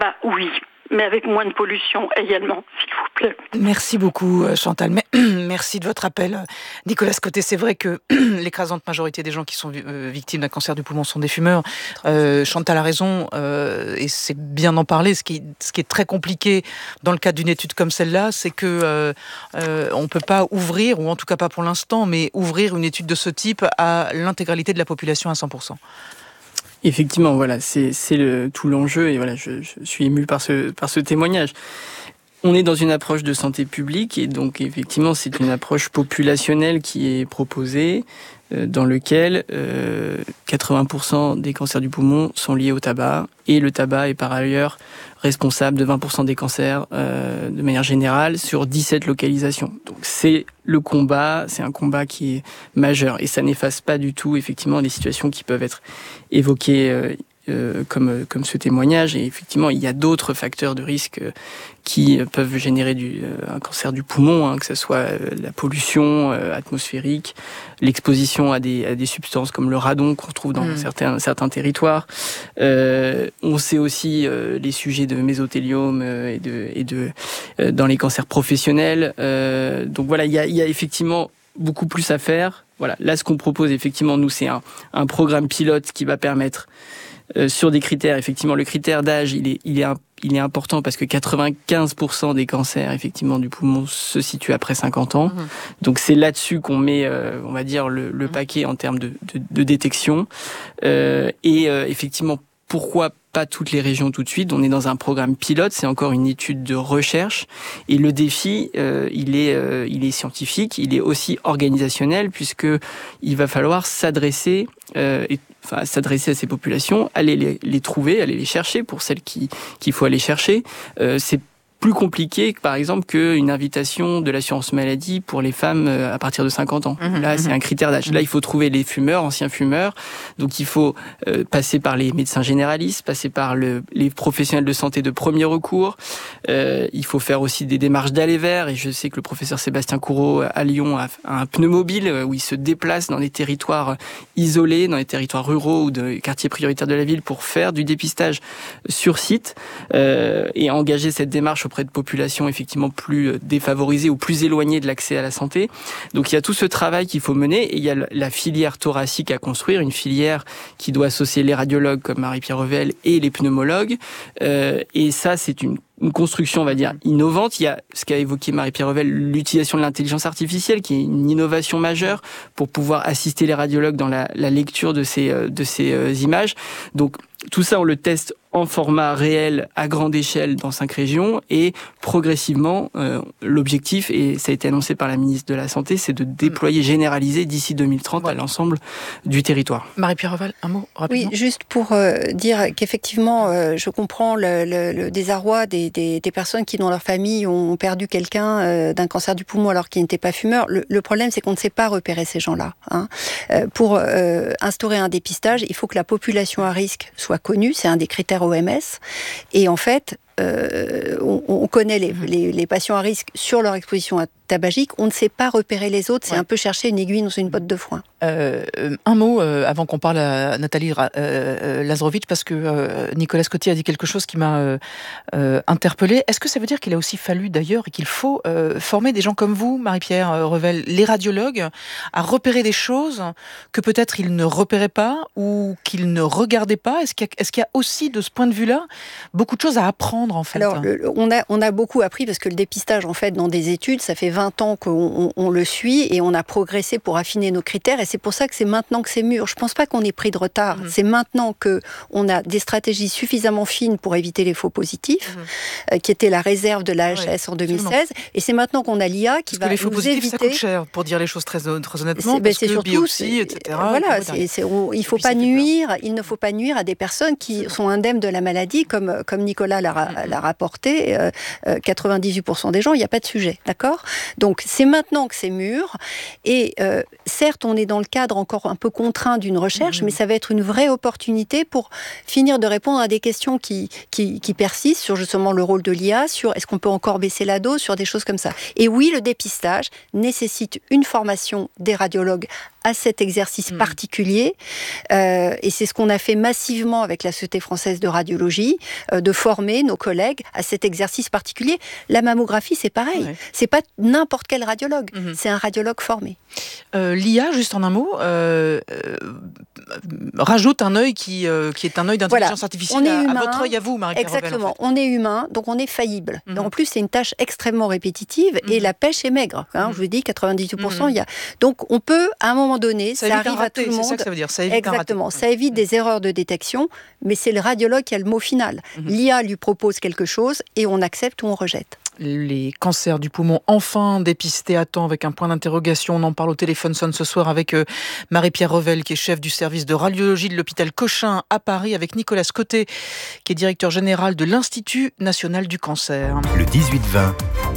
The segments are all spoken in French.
oui, mais avec moins de pollution également, s'il vous plaît. Merci beaucoup Chantal, merci de votre appel. Nicolas Scottet, c'est vrai que l'écrasante majorité des gens qui sont victimes d'un cancer du poumon sont des fumeurs. Chantal a raison, et c'est bien d'en parler. Ce qui est très compliqué dans le cadre d'une étude comme celle-là, c'est que on ne peut pas ouvrir, ou en tout cas pas pour l'instant, mais ouvrir une étude de ce type à l'intégralité de la population à 100%. Effectivement, voilà, c'est tout l'enjeu, et voilà, je suis ému par ce témoignage. On est dans une approche de santé publique, et donc effectivement c'est une approche populationnelle qui est proposée, dans lequel 80% des cancers du poumon sont liés au tabac, et le tabac est par ailleurs responsable de 20% des cancers de manière générale sur 17 localisations. Donc c'est un combat qui est majeur, et ça n'efface pas du tout effectivement les situations qui peuvent être évoquées comme ce témoignage. Et effectivement, il y a d'autres facteurs de risque qui peuvent générer un cancer du poumon, que ce soit la pollution atmosphérique, l'exposition à des substances comme le radon qu'on retrouve dans certains territoires. On sait aussi les sujets de mésothéliome dans les cancers professionnels. Donc voilà, il y a effectivement beaucoup plus à faire. Voilà, là, ce qu'on propose, effectivement, nous, c'est un programme pilote qui va permettre sur des critères, effectivement, le critère d'âge, il est important parce que 95% des cancers, effectivement, du poumon se situent après 50 ans. Donc c'est là-dessus qu'on met, on va dire, le paquet en termes de détection. Effectivement, pourquoi pas toutes les régions tout de suite? On est dans un programme pilote, c'est encore une étude de recherche, et le défi, il est scientifique, il est aussi organisationnel, puisque il va falloir s'adresser à ces populations, aller les trouver, aller les chercher pour celles qu'il faut aller chercher. C'est plus compliqué, par exemple, qu'une invitation de l'assurance maladie pour les femmes à partir de 50 ans. Là, c'est un critère d'âge. Là, il faut trouver les fumeurs, anciens fumeurs. Donc, il faut passer par les médecins généralistes, passer par les professionnels de santé de premier recours. Il faut faire aussi des démarches d'aller vers. Et je sais que le professeur Sébastien Courreau à Lyon a un pneumobile où il se déplace dans des territoires isolés, dans les territoires ruraux ou de quartiers prioritaires de la ville pour faire du dépistage sur site et engager cette démarche auprès de populations effectivement plus défavorisées ou plus éloignées de l'accès à la santé. Donc il y a tout ce travail qu'il faut mener, et il y a la filière thoracique à construire, une filière qui doit associer les radiologues comme Marie-Pierre Revel et les pneumologues. Et ça, c'est une construction, on va dire, innovante. Il y a ce qu'a évoqué Marie-Pierre Revel, l'utilisation de l'intelligence artificielle, qui est une innovation majeure pour pouvoir assister les radiologues dans la lecture de ces images. Donc, tout ça, on le teste en format réel à grande échelle dans 5 régions, et progressivement, l'objectif, et ça a été annoncé par la ministre de la Santé, c'est de déployer, généraliser d'ici 2030 à l'ensemble du territoire. Marie-Pierre Revel, un mot rapidement. Oui, juste pour dire qu'effectivement, je comprends le désarroi des personnes qui, dans leur famille, ont perdu quelqu'un d'un cancer du poumon alors qu'il n'était pas fumeur. Le problème, c'est qu'on ne sait pas repérer ces gens-là. Pour instaurer un dépistage, il faut que la population à risque soit connue, c'est un des critères OMS, et en fait, on connaît les patients à risque sur leur exposition tabagique, on ne sait pas repérer les autres, c'est un peu chercher une aiguille dans une botte de foin. Un mot avant qu'on parle à Nathalie Lazarowicz, parce que Nicolas Scottet a dit quelque chose qui m'a interpellée. Est-ce que ça veut dire qu'il a aussi fallu d'ailleurs, et qu'il faut former des gens comme vous, Marie-Pierre Revel, les radiologues, à repérer des choses que peut-être ils ne repéraient pas ou qu'ils ne regardaient pas? Est-ce qu'il y a aussi, de ce point de vue-là, beaucoup de choses à apprendre en fait? Alors, on a beaucoup appris, parce que le dépistage, en fait, dans des études, ça fait 20 ans qu'on le suit, et on a progressé pour affiner nos critères, et c'est pour ça que c'est maintenant que c'est mûr. Je ne pense pas qu'on ait pris de retard. C'est maintenant qu'on a des stratégies suffisamment fines pour éviter les faux positifs, qui était la réserve de l'AHS en 2016, absolument. Et c'est maintenant qu'on a l'IA qui va nous éviter... Parce que les faux positifs, ça coûte cher, pour dire les choses très honnêtement, parce que surtout, biopsie, etc. Voilà, il ne faut pas nuire à des personnes qui sont indemnes de la maladie, comme Nicolas l'a rapporté, 98% des gens, il n'y a pas de sujet, d'accord ? Donc c'est maintenant que c'est mûr, et certes on est dans le cadre encore un peu contraint d'une recherche, mais ça va être une vraie opportunité pour finir de répondre à des questions qui persistent sur justement le rôle de l'IA, sur est-ce qu'on peut encore baisser la dose, sur des choses comme ça. Et oui, le dépistage nécessite une formation des radiologues à cet exercice particulier, et c'est ce qu'on a fait massivement avec la Société française de radiologie, de former nos collègues à cet exercice particulier. La mammographie, c'est pareil. Ouais. C'est pas n'importe quel radiologue, c'est un radiologue formé. L'IA, juste en un mot, rajoute un œil qui est un œil d'intelligence artificielle à votre œil à vous, Marie-Pierre Revel. Exactement, on est humain, donc on est faillible. En plus, c'est une tâche extrêmement répétitive, et la pêche est maigre. Je vous dis, 98%, il y a... Donc on peut, à un moment donné, ça arrive à tout le monde. C'est ça que ça veut dire, ça évite exactement, un raté. Ça évite des erreurs de détection, mais c'est le radiologue qui a le mot final. L'IA lui propose quelque chose, et on accepte ou on rejette. Les cancers du poumon enfin dépistés à temps avec un point d'interrogation. On en parle au téléphone sonne ce soir avec Marie-Pierre Revel, qui est chef du service de radiologie de l'hôpital Cochin à Paris, avec Nicolas Côté, qui est directeur général de l'Institut national du cancer. Le 18-20,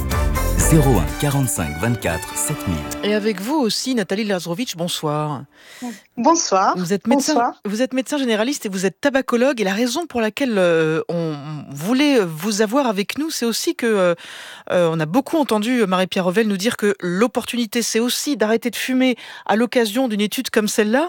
01 45 24 7000. Et avec vous aussi, Nathalie Lazrovitch, bonsoir. Bonsoir. Vous êtes médecin généraliste et vous êtes tabacologue. Et la raison pour laquelle on voulait vous avoir avec nous, c'est aussi que on a beaucoup entendu Marie-Pierre Revel nous dire que l'opportunité, c'est aussi d'arrêter de fumer à l'occasion d'une étude comme celle-là.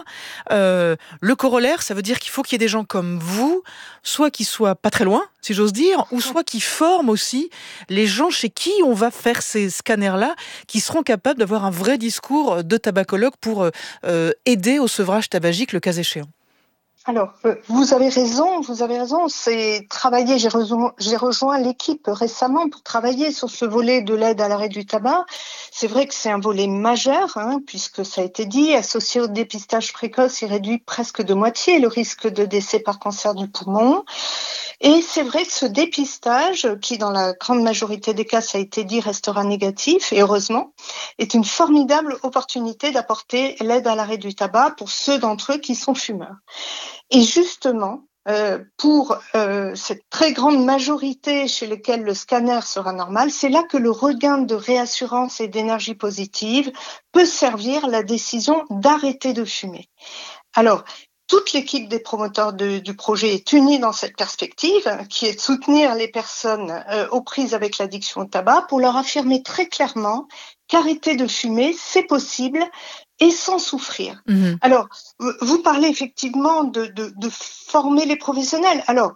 Le corollaire, ça veut dire qu'il faut qu'il y ait des gens comme vous, soit qui soient pas très loin, si j'ose dire, ou soit qui forment aussi les gens chez qui on va faire ces scanners-là, qui seront capables d'avoir un vrai discours de tabacologue pour aider au sevrage tabagique le cas échéant. Alors, vous avez raison, c'est travailler, j'ai rejoint l'équipe récemment pour travailler sur ce volet de l'aide à l'arrêt du tabac. C'est vrai que c'est un volet majeur, puisque ça a été dit, associé au dépistage précoce, il réduit presque de moitié le risque de décès par cancer du poumon. Et c'est vrai que ce dépistage, qui dans la grande majorité des cas, ça a été dit, restera négatif, et heureusement, est une formidable opportunité d'apporter l'aide à l'arrêt du tabac pour ceux d'entre eux qui sont fumeurs. Et justement, pour cette très grande majorité chez lesquelles le scanner sera normal, c'est là que le regain de réassurance et d'énergie positive peut servir la décision d'arrêter de fumer. Alors, toute l'équipe des promoteurs du projet est unie dans cette perspective, qui est de soutenir les personnes aux prises avec l'addiction au tabac pour leur affirmer très clairement qu'arrêter de fumer, c'est possible et sans souffrir. Alors, vous parlez effectivement de former les professionnels. Alors,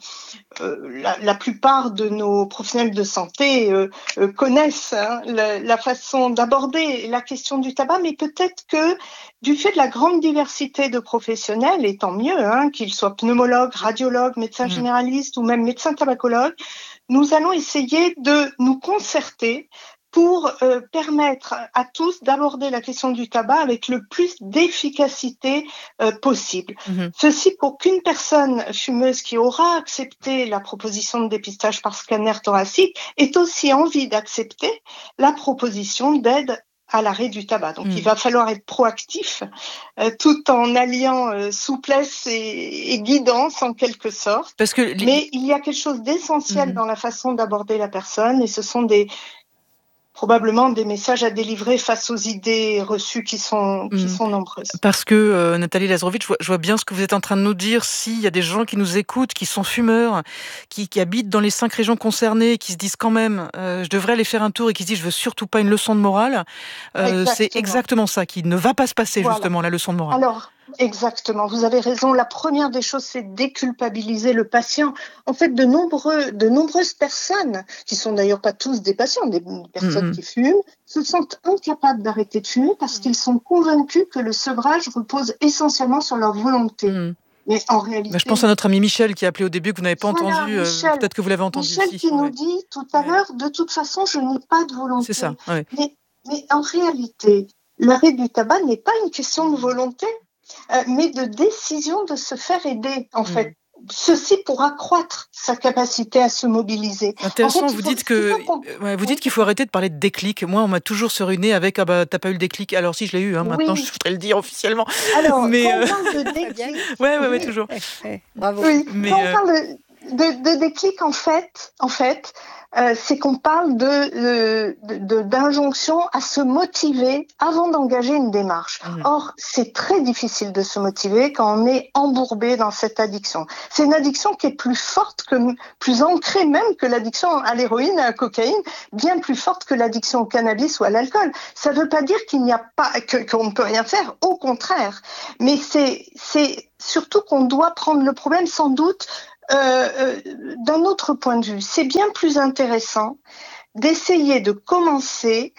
la plupart de nos professionnels de santé connaissent la façon d'aborder la question du tabac, mais peut-être que du fait de la grande diversité de professionnels, et tant mieux, qu'ils soient pneumologues, radiologues, médecins généralistes ou même médecins tabacologues, nous allons essayer de nous concerter pour permettre à tous d'aborder la question du tabac avec le plus d'efficacité possible. Ceci pour qu'une personne fumeuse qui aura accepté la proposition de dépistage par scanner thoracique ait aussi envie d'accepter la proposition d'aide à l'arrêt du tabac. Donc il va falloir être proactif tout en alliant souplesse et guidance en quelque sorte. Mais il y a quelque chose d'essentiel dans la façon d'aborder la personne, et ce sont probablement des messages à délivrer face aux idées reçues qui sont nombreuses. Parce que, Nathalie Lazrovitch, je vois bien ce que vous êtes en train de nous dire. S'il y a des gens qui nous écoutent, qui sont fumeurs, qui habitent dans les 5 régions concernées, qui se disent quand même, je devrais aller faire un tour, et qui se disent, je veux surtout pas une leçon de morale, c'est exactement ça qui ne va pas se passer, justement, la leçon de morale. Alors, exactement, vous avez raison. La première des choses, c'est déculpabiliser le patient. En fait, de nombreuses personnes, qui sont d'ailleurs pas tous des patients, des personnes qui fument, se sentent incapables d'arrêter de fumer parce qu'ils sont convaincus que le sevrage repose essentiellement sur leur volonté. Mais en réalité... je pense à notre ami Michel qui a appelé au début, que vous n'avez pas entendu. Peut-être que vous l'avez entendu Michel aussi. Qui nous dit tout à l'heure, de toute façon, je n'ai pas de volonté. C'est ça, ouais. Mais en réalité, l'arrêt du tabac n'est pas une question de volonté, mais de décision de se faire aider, en fait. Ceci pour accroître sa capacité à se mobiliser. Intéressant, en fait, vous dites qu'il faut arrêter de parler de déclic. Moi, on m'a toujours sereiné avec t'as pas eu le déclic. Alors si, je l'ai eu, maintenant je voudrais le dire officiellement. Alors, quand on parle de déclic... ouais, toujours. Bravo. Oui, quand on parle de déclic, en fait, c'est qu'on parle d'injonction à se motiver avant d'engager une démarche. Or, c'est très difficile de se motiver quand on est embourbé dans cette addiction. C'est une addiction qui est plus ancrée même que l'addiction à l'héroïne, à la cocaïne, bien plus forte que l'addiction au cannabis ou à l'alcool. Ça ne veut pas dire qu'on ne peut rien faire, au contraire. Mais c'est surtout qu'on doit prendre le problème sans doute d'un autre point de vue. C'est bien plus intéressant d'essayer de commencer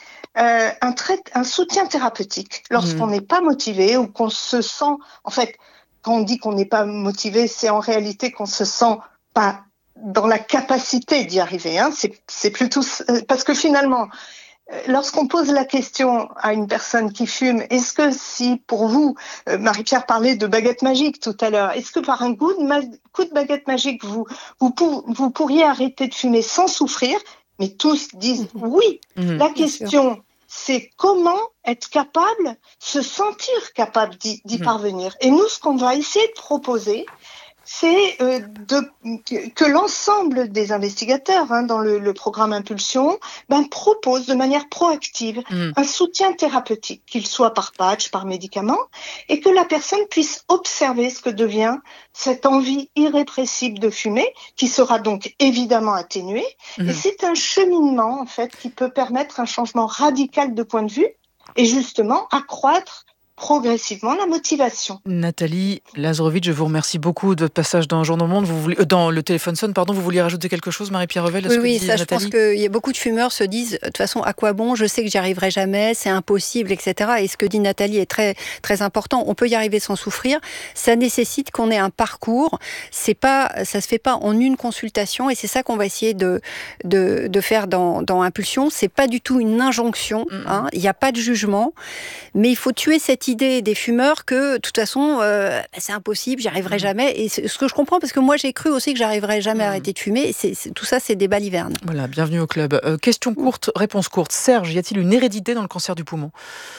un soutien thérapeutique lorsqu'on n'est pas motivé ou qu'on se sent, en fait, quand on dit qu'on n'est pas motivé, c'est en réalité qu'on se sent pas dans la capacité d'y arriver. C'est plutôt parce que finalement, lorsqu'on pose la question à une personne qui fume, est-ce que si pour vous, Marie-Pierre parlait de baguette magique tout à l'heure, est-ce que par un coup de baguette magique, vous pourriez arrêter de fumer sans souffrir? Mais tous disent oui. La question, c'est comment être capable, se sentir capable d'y parvenir. Et nous, ce qu'on va essayer de proposer, c'est que l'ensemble des investigateurs dans le programme Impulsion propose de manière proactive un soutien thérapeutique, qu'il soit par patch, par médicament, et que la personne puisse observer ce que devient cette envie irrépressible de fumer, qui sera donc évidemment atténuée. Et c'est un cheminement en fait qui peut permettre un changement radical de point de vue et justement accroître progressivement la motivation. Nathalie Lazrovitch, je vous remercie beaucoup de votre passage dans Journaux Monde. Dans le téléphone sonne, pardon, vous vouliez rajouter quelque chose, Marie-Pierre Revel? Oui, ça, je pense qu'il y a beaucoup de fumeurs se disent, de toute façon, à quoi bon? Je sais que j'y arriverai jamais, c'est impossible, etc. Et ce que dit Nathalie est très, très important. On peut y arriver sans souffrir. Ça nécessite qu'on ait un parcours. Ça se fait pas en une consultation, et c'est ça qu'on va essayer de faire dans Impulsion. C'est pas du tout une injonction. Il n'y a pas de jugement, mais il faut tuer cette idée des fumeurs que de toute façon c'est impossible, j'y arriverai jamais. Et ce que je comprends, parce que moi j'ai cru aussi que j'arriverais jamais à arrêter de fumer. Tout ça, c'est des balivernes. Voilà, bienvenue au club. Question courte, réponse courte. Serge, y a-t-il une hérédité dans le cancer du poumon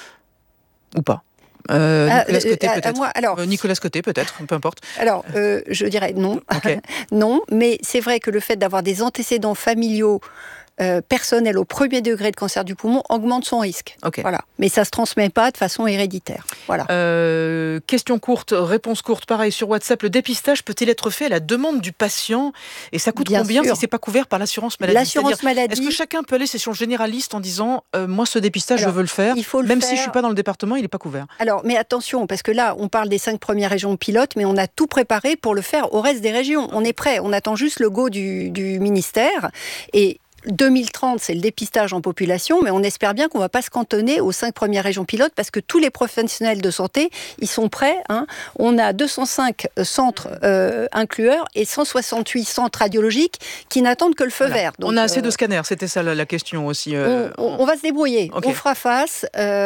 ou pas? Nicolas Scotté peut-être. Nicolas Scotté peut-être, peu importe. Alors, je dirais non. Okay. Non, mais c'est vrai que le fait d'avoir des antécédents familiaux personnel au premier degré de cancer du poumon augmente son risque. Okay. Voilà. Mais ça ne se transmet pas de façon héréditaire. Voilà. Question courte, réponse courte, pareil, sur WhatsApp. Le dépistage peut-il être fait à la demande du patient? Et ça coûte combien si ce n'est pas couvert par l'assurance maladie? L'assurance maladie... Est-ce que chacun peut aller chez son généraliste en disant moi ce dépistage je veux le faire, même si je ne suis pas dans le département, il n'est pas couvert? Alors, mais attention, parce que là, on parle des 5 premières régions pilotes, mais on a tout préparé pour le faire au reste des régions. On est prêt, on attend juste le go du ministère. Et 2030, c'est le dépistage en population, mais on espère bien qu'on ne va pas se cantonner aux 5 premières régions pilotes, parce que tous les professionnels de santé, ils sont prêts. On a 205 centres inclueurs et 168 centres radiologiques qui n'attendent que le feu vert. Donc, on a assez de scanners, c'était ça la question aussi. On va se débrouiller, on fera face.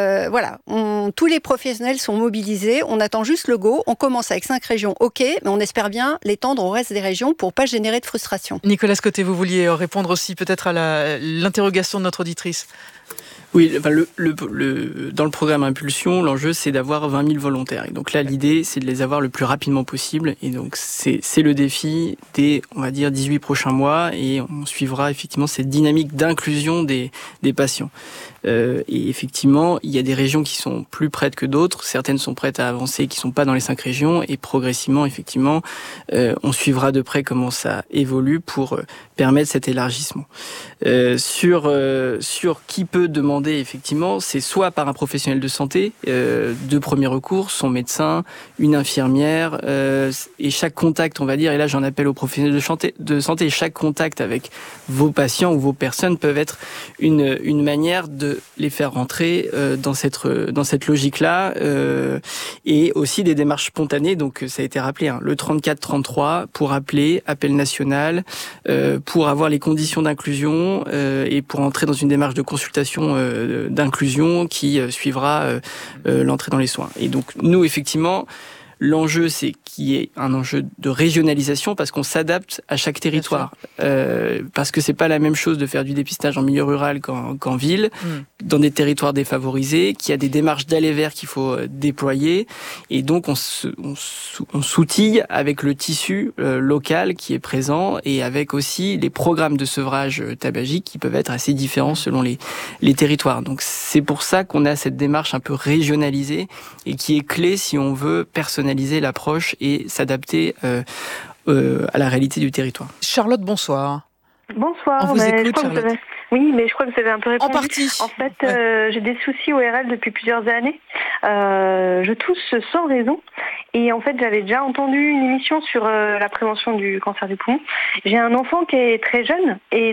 Tous les professionnels sont mobilisés, on attend juste le go. On commence avec 5 régions, mais on espère bien l'étendre au reste des régions pour ne pas générer de frustration. Nicolas Scotté, vous vouliez répondre aussi peut-être à l'interrogation de notre auditrice? Oui, dans le programme Impulsion, l'enjeu c'est d'avoir 20 000 volontaires. Et donc là, l'idée c'est de les avoir le plus rapidement possible. Et donc c'est le défi des, on va dire, 18 prochains mois. Et on suivra effectivement cette dynamique d'inclusion des patients. Et effectivement, il y a des régions qui sont plus prêtes que d'autres. Certaines sont prêtes à avancer, qui sont pas dans les 5 régions. Et progressivement, effectivement, on suivra de près comment ça évolue pour permettre cet élargissement. Sur qui peut demander, effectivement, c'est soit par un professionnel de santé, de premier recours, son médecin, une infirmière, et chaque contact, on va dire, et là j'en appelle aux professionnels de santé, chaque contact avec vos patients ou vos personnes peuvent être une manière de les faire rentrer dans cette logique-là, et aussi des démarches spontanées. Donc ça a été rappelé, le 34-33 pour appeler, appel national, pour avoir les conditions d'inclusion et pour entrer dans une démarche de consultation d'inclusion qui suivra l'entrée dans les soins. Et donc nous, effectivement, L'enjeu, c'est qu'il y ait un enjeu de régionalisation parce qu'on s'adapte à chaque territoire. Parce que c'est pas la même chose de faire du dépistage en milieu rural qu'en ville, dans des territoires défavorisés, qu'il y a des démarches d'aller vers qu'il faut déployer. Et donc, on s'outille avec le tissu local qui est présent et avec aussi les programmes de sevrage tabagique qui peuvent être assez différents selon les territoires. Donc, c'est pour ça qu'on a cette démarche un peu régionalisée et qui est clé si on veut personnaliser l'approche et s'adapter à la réalité du territoire. Charlotte, bonsoir. Bonsoir. On vous écoute, Charlotte. Oui, mais je crois que vous avez un peu répondu. En partie. En fait, j'ai des soucis ORL depuis plusieurs années. Je tousse sans raison. Et en fait, j'avais déjà entendu une émission sur la prévention du cancer du poumon. J'ai un enfant qui est très jeune et